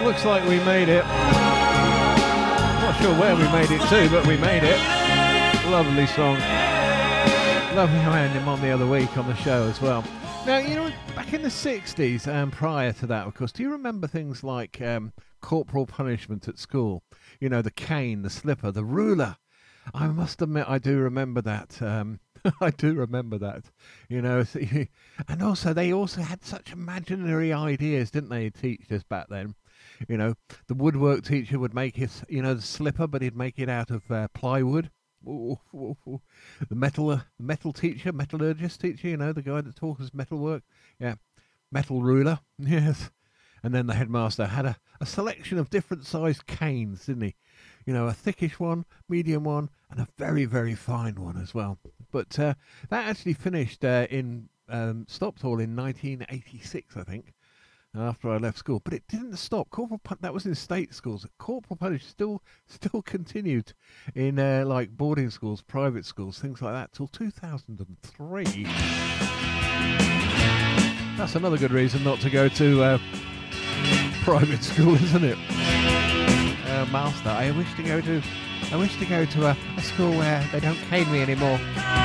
Looks like we made it. Not sure where we made it to, but we made it. Lovely song. Lovely how I had him on the other week on the show as well. Now, you know, back in the 60s and prior to that, of course, do you remember things like corporal punishment at school? You know, the cane, the slipper, the ruler. I must admit, I do remember that. I do remember that, you know, and also they also had such imaginary ideas, didn't they, teachers back then? You know, the woodwork teacher would make his, you know, the slipper, but he'd make it out of plywood. Ooh, ooh, ooh. The metal teacher, metallurgist teacher, you know, the guy that taught us metalwork. Yeah, metal ruler, yes. And then the headmaster had a selection of different sized canes, didn't he? You know, a thickish one, medium one, and a very, very fine one as well. But that actually finished stopped all in 1986, I think, after I left school. But it didn't stop. That was in state schools. Corporal punishment still continued in like boarding schools, private schools, things like that, till 2003. That's another good reason not to go to private school, isn't it? Master, I wish to go to a school where they don't cane me anymore.